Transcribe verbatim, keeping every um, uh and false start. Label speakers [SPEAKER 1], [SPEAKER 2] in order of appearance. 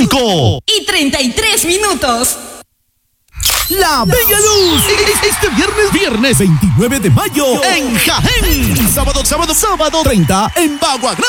[SPEAKER 1] cinco
[SPEAKER 2] y treinta y tres minutos.
[SPEAKER 1] La Bella Luz, este viernes, viernes veintinueve de mayo en Jaén. Sábado, sábado, sábado treinta en Bagua Grande.